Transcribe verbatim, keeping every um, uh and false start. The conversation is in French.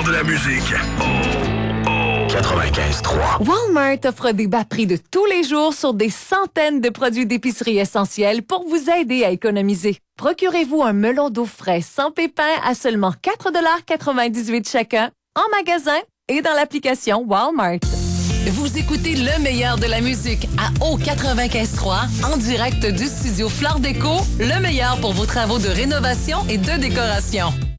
meilleur de la musique. Oh, oh. quatre-vingt-quinze trois. Walmart offre des bas prix de tous les jours sur des centaines de produits d'épicerie essentiels pour vous aider à économiser. Procurez-vous un melon d'eau frais sans pépins à seulement quatre dollars quatre-vingt-dix-huit chacun en magasin et dans l'application Walmart. Vous écoutez le meilleur de la musique à O quatre-vingt-quinze trois en direct du studio Flore Déco, le meilleur pour vos travaux de rénovation et de décoration.